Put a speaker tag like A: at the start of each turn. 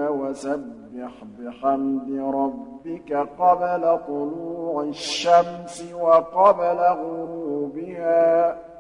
A: وسبح بحمد ربك قبل طلوع الشمس وقبل غروبها